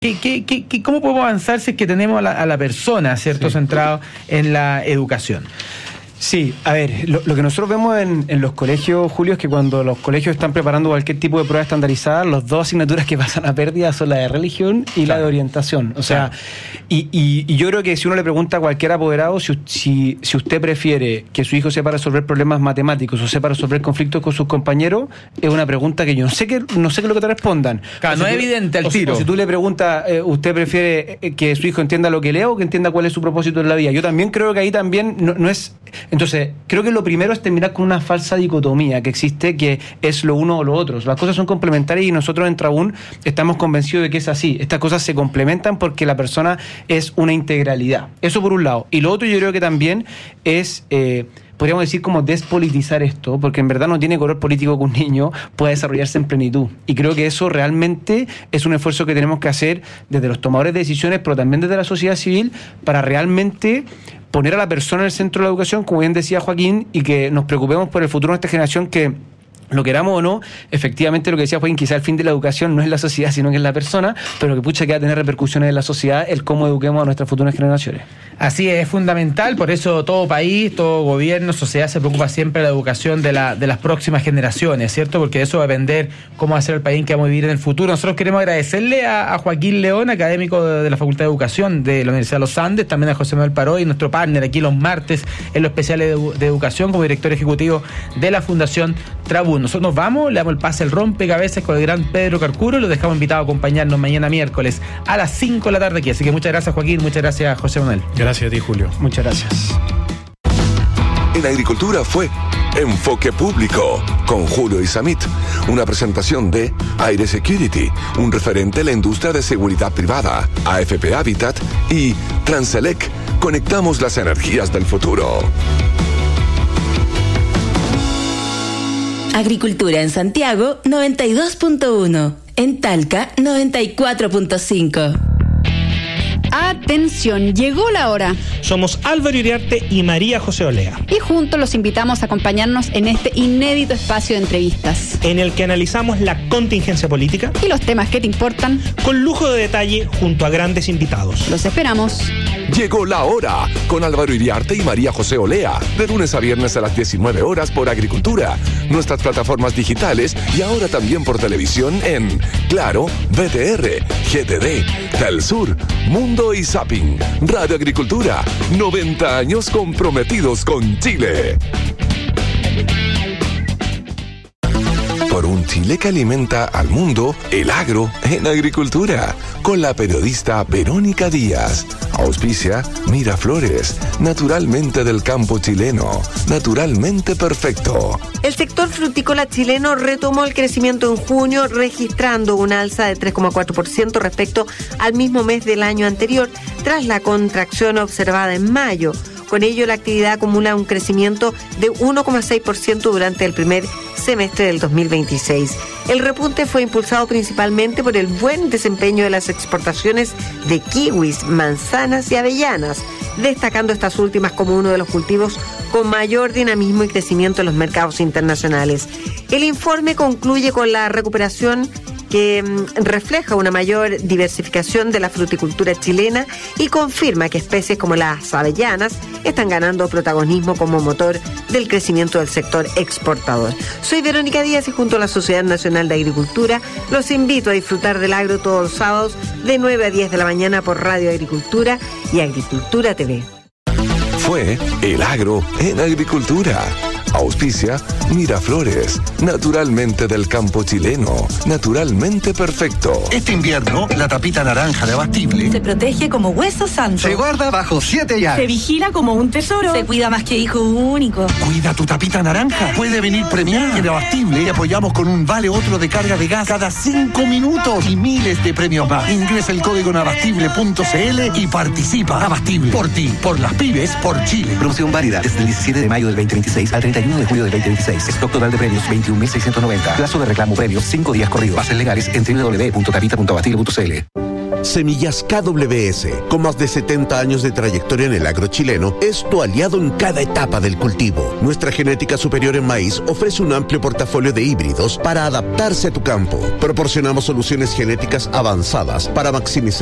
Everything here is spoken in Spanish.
¿Cómo podemos avanzar si es que tenemos a la persona, ¿cierto?, centrado en la educación? Sí, a ver, lo que nosotros vemos en los colegios, Julio, es que cuando los colegios están preparando cualquier tipo de prueba estandarizada, las dos asignaturas que pasan a pérdida son la de religión y la de orientación. O sea, y yo creo que si uno le pregunta a cualquier apoderado si usted prefiere que su hijo sepa resolver problemas matemáticos o sepa resolver conflictos con sus compañeros, es una pregunta que yo no sé qué es lo que te respondan. Claro, no es evidente al tiro. Si tú le preguntas, ¿usted prefiere que su hijo entienda lo que lea o que entienda cuál es su propósito en la vida? Yo también creo que ahí también no es... Entonces, creo que lo primero es terminar con una falsa dicotomía que existe, que es lo uno o lo otro. Las cosas son complementarias y nosotros en Trabún estamos convencidos de que es así. Estas cosas se complementan porque la persona es una integralidad. Eso por un lado. Y lo otro yo creo que también es... podríamos decir como despolitizar esto, porque en verdad no tiene color político que un niño pueda desarrollarse en plenitud. Y creo que eso realmente es un esfuerzo que tenemos que hacer desde los tomadores de decisiones, pero también desde la sociedad civil, para realmente poner a la persona en el centro de la educación, como bien decía Joaquín, y que nos preocupemos por el futuro de esta generación que... Lo queramos o no, efectivamente lo que decía Joaquín, quizá el fin de la educación no es la sociedad, sino que es la persona, pero que pucha que va a tener repercusiones en la sociedad el cómo eduquemos a nuestras futuras generaciones. Así es fundamental, por eso todo país, todo gobierno, sociedad se preocupa siempre de la educación de las próximas generaciones, ¿cierto? Porque de eso va a depender cómo va a ser el país en que vamos a vivir en el futuro. Nosotros queremos agradecerle a Joaquín León, académico de la Facultad de Educación de la Universidad de los Andes, también a José Manuel Parodi, nuestro partner aquí los martes en los especiales de educación como director ejecutivo de la Fundación Trabún. Nosotros nos vamos, le damos el pase al rompecabezas con el gran Pedro Carcuro y lo dejamos invitado a acompañarnos mañana miércoles a las 5 de la tarde aquí. Así que muchas gracias, Joaquín, muchas gracias, José Manuel. Gracias a ti, Julio. Muchas gracias. En Agricultura fue Enfoque Público con Julio Isamit, una presentación de Aire Security, un referente en la industria de seguridad privada, AFP Habitat y Transelec. Conectamos las energías del futuro. Agricultura en Santiago 92.1, en Talca 94.5. Atención, llegó la hora. Somos Álvaro Iriarte y María José Olea. Y juntos los invitamos a acompañarnos en este inédito espacio de entrevistas, en el que analizamos la contingencia política y los temas que te importan, con lujo de detalle junto a grandes invitados. Los esperamos. Llegó la hora con Álvaro Iriarte y María José Olea, de lunes a viernes a las 19 horas por Agricultura, nuestras plataformas digitales y ahora también por televisión en Claro, VTR, GTD, Telsur, Mundo y Zapping. Radio Agricultura, 90 años comprometidos con Chile. Por un Chile que alimenta al mundo, el agro en Agricultura, con la periodista Verónica Díaz. Auspicia Miraflores, naturalmente del campo chileno, naturalmente perfecto. El sector frutícola chileno retomó el crecimiento en junio, registrando una alza de 3,4% respecto al mismo mes del año anterior, tras la contracción observada en mayo. Con ello, la actividad acumula un crecimiento de 1,6% durante el primer semestre del 2026. El repunte fue impulsado principalmente por el buen desempeño de las exportaciones de kiwis, manzanas y avellanas, destacando estas últimas como uno de los cultivos con mayor dinamismo y crecimiento en los mercados internacionales. El informe concluye con la recuperación que refleja una mayor diversificación de la fruticultura chilena y confirma que especies como las avellanas están ganando protagonismo como motor del crecimiento del sector exportador. Soy Verónica Díaz y junto a la Sociedad Nacional de Agricultura los invito a disfrutar del agro todos los sábados de 9 a 10 de la mañana por Radio Agricultura y Agricultura TV. Fue el agro en Agricultura. Auspicia Miraflores, naturalmente del campo chileno, naturalmente perfecto. Este invierno, la tapita naranja de Abastible se protege como hueso santo. Se guarda bajo 7 llaves. Se vigila como un tesoro. Se cuida más que hijo único. Cuida tu tapita naranja. Puede venir premiada. En Abastible te apoyamos con un vale otro de carga de gas cada 5 minutos y miles de premios más. Ingresa el código en abastible.cl y participa. Abastible, por ti, por las pymes, por Chile. Promoción válida desde el 17 de mayo del 2026 al 31 de julio del 2026. Stock total de premios 21.690. Plazo de reclamo premios 5 días corridos. Bases legales en www.tapita.abastible.cl. Semillas KWS, con más de 70 años de trayectoria en el agro chileno, es tu aliado en cada etapa del cultivo. Nuestra genética superior en maíz ofrece un amplio portafolio de híbridos para adaptarse a tu campo. Proporcionamos soluciones genéticas avanzadas para maximizar